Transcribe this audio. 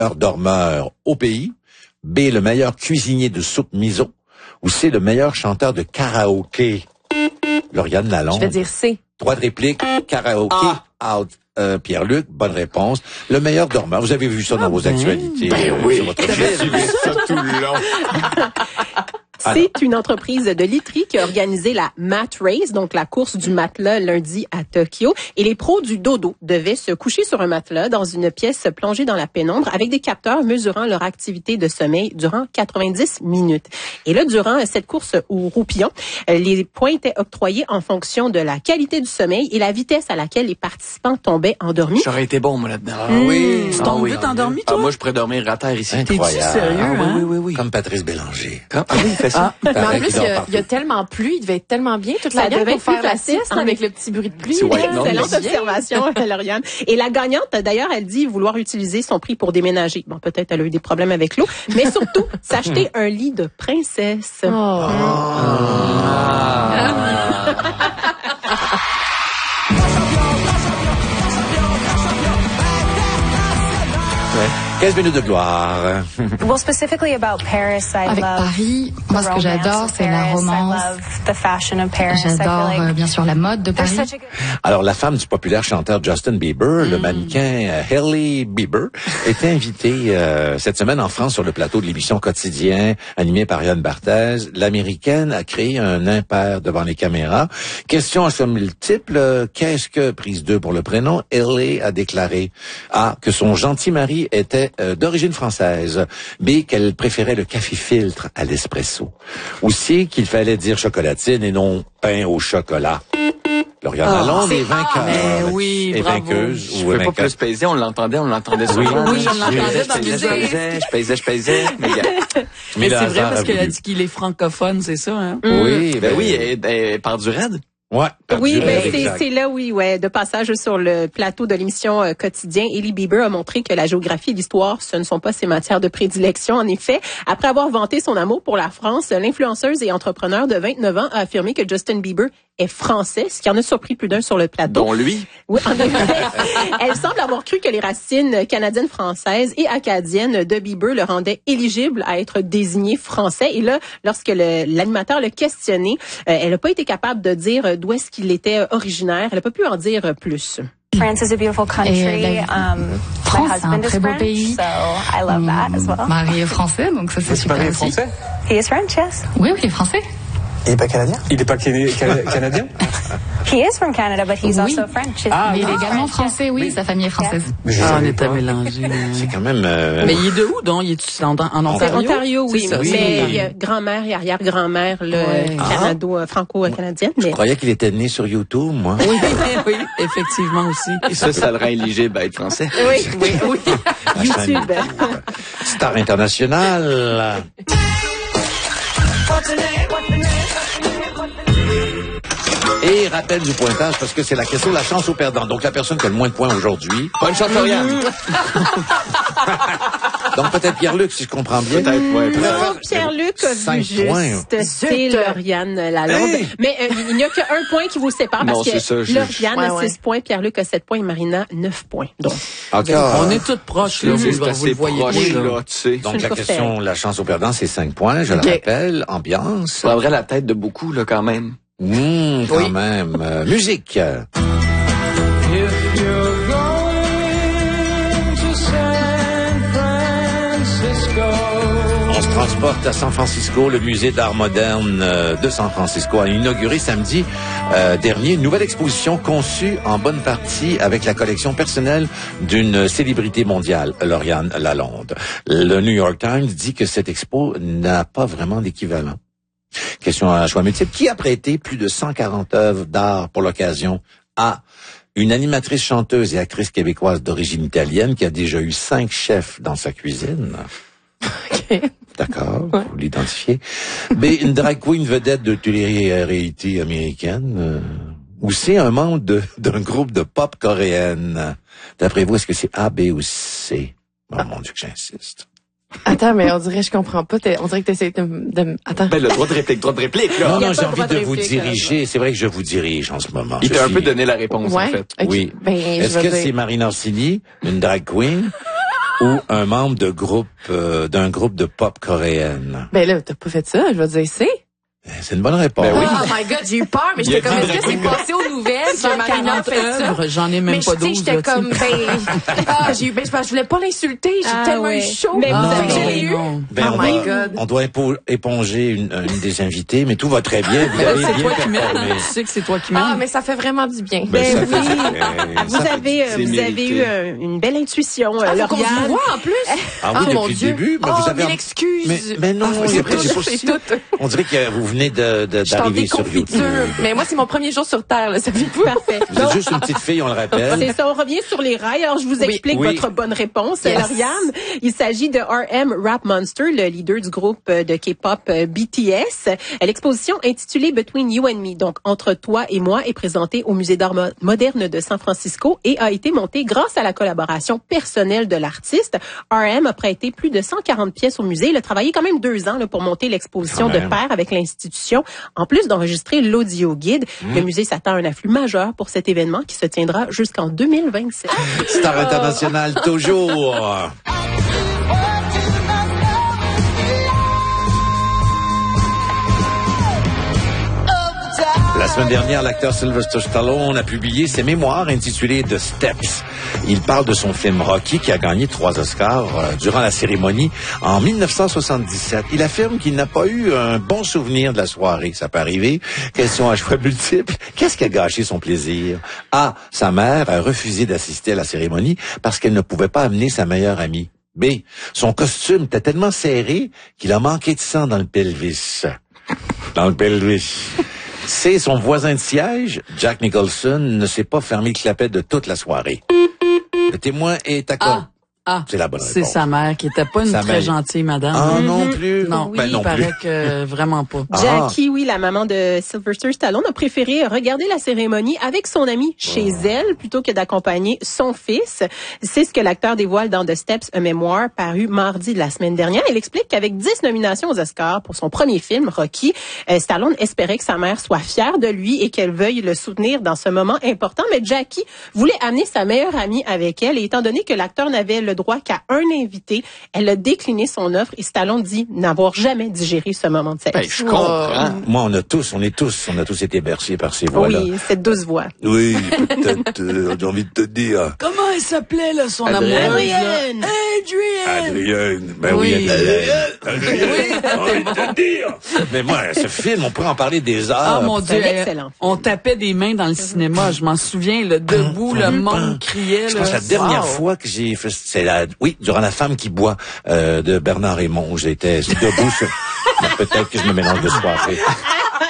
dormeur au pays, B, le meilleur cuisinier de soupe miso, ou C, le meilleur chanteur de karaoké? Lauriane Lalonde. Je vais dire C. Droit de réplique, karaoké, out. Pierre-Luc, bonne réponse. Le meilleur dormeur. Vous avez vu ça dans vos actualités. Oui, sur votre j'ai suivi ça tout le long. C'est une entreprise de literie qui a organisé la Mat Race, donc la course du matelas lundi à Tokyo. Et les pros du dodo devaient se coucher sur un matelas dans une pièce plongée dans la pénombre avec des capteurs mesurant leur activité de sommeil durant 90 minutes. Et là, durant cette course au roupillon, les points étaient octroyés en fonction de la qualité du sommeil et la vitesse à laquelle les participants tombaient endormis. J'aurais été bon, moi, là-dedans. Tu tombes vite endormi, toi? Moi, je pourrais dormir à terre ici. Incroyable. T'es-tu sérieux, Oui. Comme Patrice Bélanger. Oui, il fait ça. Mais en Pareil plus, qu'il dort partout. il y a tellement plu, il devait être tellement bien toute Ça la gang devait pour faire être la plus facile, sieste hein, avec le petit bruit de pluie. Petit white noise. Excellente Bien. observation, Lauriane. Et la gagnante, d'ailleurs, elle dit vouloir utiliser son prix pour déménager. Bon, peut-être elle a eu des problèmes avec l'eau, mais surtout, s'acheter un lit de princesse. Oh. Ouais. 15 minutes de gloire. Well, specifically about Paris, I Avec love Paris, moi ce que j'adore, c'est la romance. I love the fashion of Paris. J'adore bien sûr la mode de Paris. Alors, la femme du populaire chanteur Justin Bieber, le mannequin Hailey Bieber, était invitée cette semaine en France sur le plateau de l'émission Quotidien, animée par Yann Barthès. L'Américaine a créé un impair devant les caméras. Question à somme multiple, qu'est-ce que, prise 2 pour le prénom, Hailey a déclaré A, que son gentil mari était d'origine française, B, qu'elle préférait le café filtre à l'espresso, ou C, qu'il fallait dire chocolatine et non pain au chocolat. Lauriane Lalonde est vainqueur. Mais oui, et bravo. vainqueuse Je ou peux pas vainqueur. plus peser, on l'entendait souvent. Oui, on l'entendait dans les Je pesais. Mais Mais c'est vrai Lazare parce a qu'elle a voulu. dit qu'il est francophone, c'est ça, hein? Oui, oui, elle part du raid. Ouais. Oui, perdu, ben exact. c'est là, oui, ouais, de passage sur le plateau de l'émission Quotidien, Hailey Bieber a montré que la géographie et l'histoire, ce ne sont pas ses matières de prédilection. En effet, après avoir vanté son amour pour la France, l'influenceuse et entrepreneur de 29 ans a affirmé que Justin Bieber est français, ce qui en a surpris plus d'un sur le plateau. Dont lui. Oui, en effet. Elle semble avoir cru que les racines canadiennes, françaises et acadiennes de Bieber le rendaient éligible à être désigné français. Et là, lorsque l'animateur l'a questionné, elle n'a pas été capable de dire d'où est-ce qu'il était originaire. Elle n'a pas pu en dire plus. France is a beautiful country. Et My France, c'est un husband is très beau French, pays. so I love that as well. Mari est français, donc ça c'est super Pareil aussi. français. He is French, yes. Oui, il est français. Il est pas canadien? Il est pas canadien? He is from Canada, but he's Oui. also French. Mais il est également français, oui, sa famille est française. On est à mélanger. C'est quand même... Mais il est de où, donc? Il est en C'est Ontario? Ontario, oui. C'est ça, Mais c'est il y a grand-mère et arrière-grand-mère franco-canadienne. Je Mais croyais qu'il était né sur YouTube, moi. Oui, oui, effectivement aussi. Et ça le rend éligible à être français. oui. YouTube. Star international. Et rappel du pointage, parce que c'est la question de la chance au perdant. Donc, la personne qui a le moins de points aujourd'hui. Bonne chance, Lauriane. Donc, peut-être Pierre-Luc, si je comprends bien. Peut-être, ouais. Non, Pierre-Luc a 5 vu points. juste. C'est Lauriane Lalonde. Hey! Mais il n'y a qu'un point qui vous sépare parce Non, c'est que ça, Lauriane a Ouais, 6 points, Pierre-Luc a 7 points et Marina 9 points. Donc, Encore. On est toutes proches, là. C'est Vous assez le voyez proche, pas, là. là, tu sais. Donc, une la course question, la chance au perdant, c'est 5 points. Je le rappelle. Ambiance. Ça prendrait la tête de beaucoup, là, quand même. Quand même. Musique. On se transporte à San Francisco. Le musée d'art moderne de San Francisco a inauguré samedi dernier une nouvelle exposition conçue en bonne partie avec la collection personnelle d'une célébrité mondiale, Lauriane Lalonde. Le New York Times dit que cette expo n'a pas vraiment d'équivalent. Question à choix multiple. Qui a prêté plus de 140 œuvres d'art pour l'occasion? A. Une animatrice, chanteuse et actrice québécoise d'origine italienne qui a déjà eu 5 chefs dans sa cuisine. D'accord, vous l'identifiez. B. Une drag queen vedette de télé-réalité américaine. Ou C. Un membre d'un groupe de pop coréenne. D'après vous, est-ce que c'est A, B ou C? Oh mon Dieu que j'insiste. Attends, mais on dirait, je comprends pas. On dirait que t'essayes attends. Ben, le droit de réplique, là. Non, Il y a non, pas j'ai de envie droit de de vous réplique, diriger. C'est vrai que je vous dirige en ce moment. Il Je t'a un suis- peu donné la réponse, en fait. Ok. Oui. Ben, Est-ce je vais que c'est dire. Marina Orsini, une drag queen? ou un membre d'un groupe de pop coréenne? Ben là, t'as pas fait ça, je vais te dire c'est. C'est une bonne réponse. Ben oui. Oh my God, j'ai eu peur, mais j'étais comme, est-ce que c'est passé aux nouvelles que Marina a fait ça? œuvres, j'en ai même Mais pas tu sais, 12. j'étais là, tu sais. comme, je voulais pas l'insulter, j'ai tellement eu chaud. Mais vous avez eu. non. Oh my God. On doit éponger une des invités, mais tout va très bien. Vous avez C'est bien toi qui mènes. performé. Tu sais que c'est toi qui Ah, mènes. mais ça fait vraiment du bien. Ben ça oui. fait- Vous avez c'est eu mérité. une belle intuition, Ah, faut qu'on se Lauriane. voit en plus. Ah oui, Oh, mon depuis le Dieu. début. Mais vous avez mille excuses. Mais non, Ah, il y a pas- c'est j'ai tout, pas- c'est tout. On dirait que vous venez Je suis en d'arriver sur YouTube. déconfiture. Mais moi, c'est mon premier jour sur Terre, là, savez-vous? Parfait. Vous êtes juste une petite fille, on le rappelle. C'est ça, on revient sur les rails. Alors, je vous explique Oui. votre bonne réponse, Yes. Lauriane. Il s'agit de RM Rap Monster, le leader du groupe de K-pop BTS. L'exposition intitulée Between You and Me, donc Entre toi et moi, est présentée au Musée d'art moderne de San Francisco et a été montée grâce à la collaboration personnelle de l'artiste. RM a prêté plus de 140 pièces au musée. Il a travaillé quand même 2 ans là, pour monter l'exposition Quand de même. pair avec l'institution, en plus d'enregistrer l'audio guide. Le musée s'attend à un afflux majeur pour cet événement qui se tiendra jusqu'en 2027. Star international toujours. La semaine dernière, l'acteur Sylvester Stallone a publié ses mémoires intitulées The Steps. Il parle de son film Rocky qui a gagné 3 Oscars durant la cérémonie en 1977. Il affirme qu'il n'a pas eu un bon souvenir de la soirée. Ça peut arriver. Question à choix multiples. Qu'est-ce qui a gâché son plaisir? A. Sa mère a refusé d'assister à la cérémonie parce qu'elle ne pouvait pas amener sa meilleure amie. B. Son costume était tellement serré qu'il a manqué de sang dans le pelvis. Dans le pelvis. C'est son voisin de siège, Jack Nicholson, ne s'est pas fermé le clapet de toute la soirée. Le témoin est d'accord. C'est la bonne C'est réponse. sa mère qui était pas une Sa très mère. gentille madame. Ah, non plus? Non, Ben, oui, non il paraît plus. que vraiment pas. Jackie, oui, la maman de Sylvester Stallone, a préféré regarder la cérémonie avec son amie chez elle plutôt que d'accompagner son fils. C'est ce que l'acteur dévoile dans The Steps, a Memoir, paru mardi de la semaine dernière. Il explique qu'avec 10 nominations aux Oscars pour son premier film, Rocky, Stallone espérait que sa mère soit fière de lui et qu'elle veuille le soutenir dans ce moment important. Mais Jackie voulait amener sa meilleure amie avec elle et étant donné que l'acteur n'avait le droit qu'à un invité, elle a décliné son offre et Stallone dit n'avoir jamais digéré ce moment de sa Ben, vie. je comprends. Moi, on a tous été bercés par ces voix-là. Oui, cette douce voix. Oui, peut-être, j'ai envie de te dire. Comment elle s'appelait là son Adrienne. amoureuse là? Adrienne. Adrienne. Ben oui, Oui. Adrienne. J'ai envie de te dire. Mais moi, ce film, on pourrait en parler des heures. Ah mon c'est Dieu, un excellent film. on tapait des mains dans le cinéma, je m'en souviin, le debout, le monde criait. Je là. pense que la dernière Wow. fois que j'ai fait, durant La femme qui boit, de Bernard Raymond, j'étais debout sur, peut-être que je me mélange de soirée.